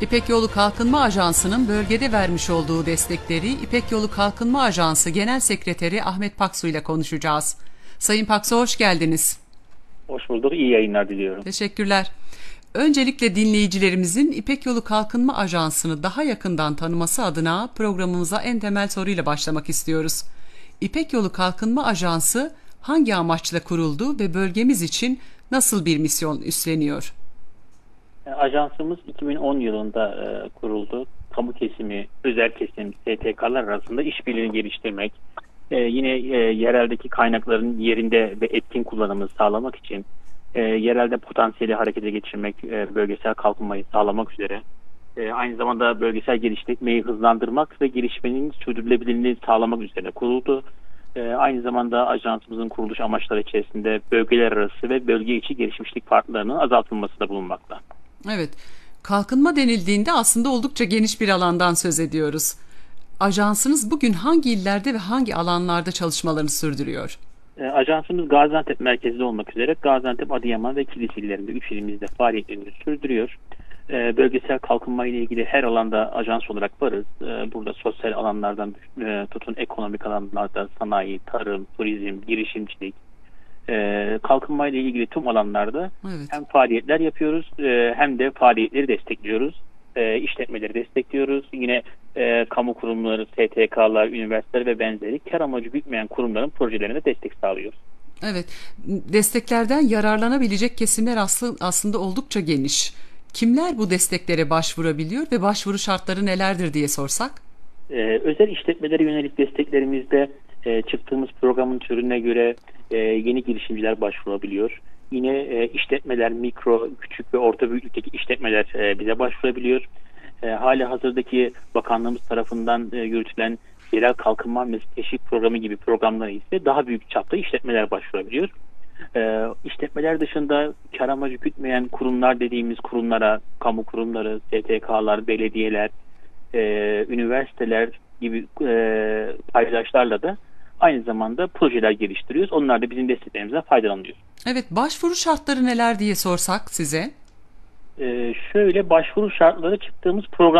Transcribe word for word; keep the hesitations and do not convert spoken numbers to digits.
İpek Yolu Kalkınma Ajansı'nın bölgede vermiş olduğu destekleri İpek Yolu Kalkınma Ajansı Genel Sekreteri Ahmet Paksu ile konuşacağız. Sayın Paksu, hoş geldiniz. Hoş bulduk, iyi yayınlar diliyorum. Teşekkürler. Öncelikle dinleyicilerimizin İpek Yolu Kalkınma Ajansı'nı daha yakından tanıması adına programımıza en temel soruyla başlamak istiyoruz. İpek Yolu Kalkınma Ajansı hangi amaçla kuruldu ve bölgemiz için nasıl bir misyon üstleniyor? Ajansımız iki bin on yılında e, kuruldu. Kamu kesimi, özel kesim, S T K'lar arasında işbirliğini geliştirmek, e, yine e, yereldeki kaynakların yerinde ve etkin kullanımını sağlamak için, e, yerelde potansiyeli harekete geçirmek, e, bölgesel kalkınmayı sağlamak üzere, e, aynı zamanda bölgesel geliştirmeyi hızlandırmak ve gelişmenin sürdürülebilirliğini sağlamak üzere kuruldu. E, aynı zamanda ajansımızın kuruluş amaçları içerisinde bölgeler arası ve bölge içi gelişmişlik farklarının azaltılması da bulunmakta. Evet, kalkınma denildiğinde aslında oldukça geniş bir alandan söz ediyoruz. Ajansınız bugün hangi illerde ve hangi alanlarda çalışmalarını sürdürüyor? E, ajansımız Gaziantep merkezli olmak üzere Gaziantep, Adıyaman ve Kilis illerinde üç ilimizde faaliyetlerini sürdürüyor. E, bölgesel kalkınma ile ilgili her alanda ajans olarak varız. E, burada sosyal alanlardan e, tutun ekonomik alanlarda sanayi, tarım, turizm, girişimcilik, e, kalkınma ile ilgili tüm alanlarda evet. hem faaliyetler yapıyoruz e, hem de faaliyetleri destekliyoruz. E, işletmeleri destekliyoruz. Yine e, kamu kurumları, S T K'lar, üniversiteler ve benzeri kar amacı gütmeyen kurumların projelerine destek sağlıyoruz. Evet, desteklerden yararlanabilecek kesimler aslında, aslında oldukça geniş. Kimler bu desteklere başvurabiliyor ve başvuru şartları nelerdir diye sorsak? Ee, özel işletmelere yönelik desteklerimizde e, çıktığımız programın türüne göre e, yeni girişimciler başvurabiliyor. Yine e, işletmeler, mikro, küçük ve orta büyüklükteki işletmeler e, bize başvurabiliyor. E, hali hazırdaki bakanlığımız tarafından e, yürütülen yerel kalkınma ve teşvik programı gibi programlara ise daha büyük çapta işletmeler başvurabiliyor. E, işletmeler dışında kar amacı gütmeyen kurumlar dediğimiz kurumlara, kamu kurumları, S T K'lar, belediyeler, e, üniversiteler gibi e, paydaşlarla da aynı zamanda projeler geliştiriyoruz. Onlar da bizim desteklerimizden faydalanıyor. Evet, başvuru şartları neler diye sorsak size? E, şöyle başvuru şartları çıktığımız program